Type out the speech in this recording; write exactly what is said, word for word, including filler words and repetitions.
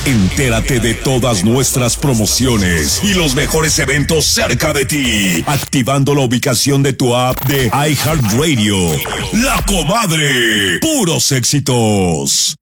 Entérate de todas nuestras promociones y los mejores eventos cerca de ti, activando la ubicación de tu app de iHeartRadio. La Comadre, puros éxitos.